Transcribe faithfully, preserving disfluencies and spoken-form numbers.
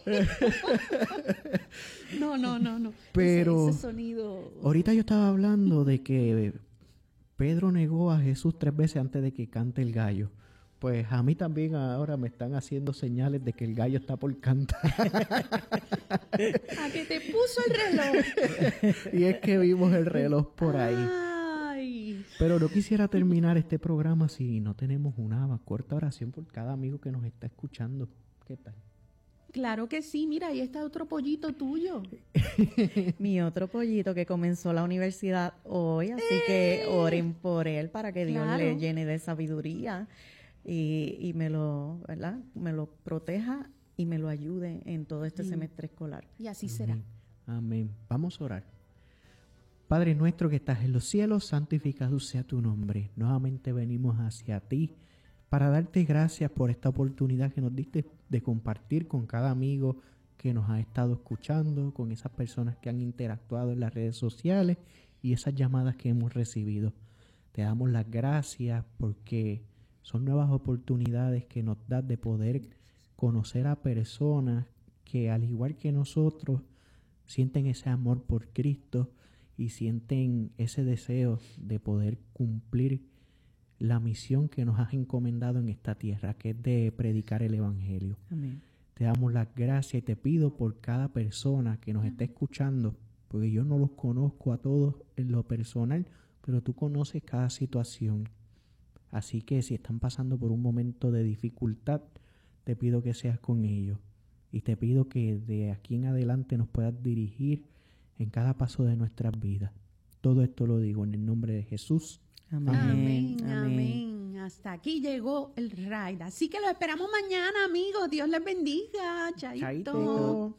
No, no, no, no. Pero ese, ese sonido. Ahorita yo estaba hablando de que Pedro negó a Jesús tres veces antes de que cante el gallo. Pues a mí también ahora me están haciendo señales de que el gallo está por cantar. A que te puso el reloj. Y es que vimos el reloj por ahí. Ay. Pero no quisiera terminar este programa si no tenemos una corta oración por cada amigo que nos está escuchando. ¿Qué tal? Claro que sí, mira, ahí está otro pollito tuyo. Mi otro pollito que comenzó la universidad hoy, así ¡Eh! Que oren por él para que Dios Claro. le llene de sabiduría y, y me lo, ¿verdad? Me lo proteja y me lo ayude en todo este Sí. semestre escolar. Y así Amén. será. Amén. Vamos a orar. Padre nuestro que estás en los cielos, santificado sea tu nombre. Nuevamente venimos hacia ti para darte gracias por esta oportunidad que nos diste de compartir con cada amigo que nos ha estado escuchando, con esas personas que han interactuado en las redes sociales y esas llamadas que hemos recibido. Te damos las gracias porque son nuevas oportunidades que nos das de poder conocer a personas que al igual que nosotros sienten ese amor por Cristo y sienten ese deseo de poder cumplir la misión que nos has encomendado en esta tierra, que es de predicar el Evangelio. Amén. Te damos las gracias y te pido por cada persona que nos esté escuchando, porque yo no los conozco a todos en lo personal, pero tú conoces cada situación. Así que si están pasando por un momento de dificultad, te pido que seas con ellos. Y te pido que de aquí en adelante nos puedas dirigir en cada paso de nuestras vidas. Todo esto lo digo en el nombre de Jesús. Amén. Amén, amén. Amén. Hasta aquí llegó el raid. Así que lo esperamos mañana, amigos. Dios les bendiga. Chaito. Chaito.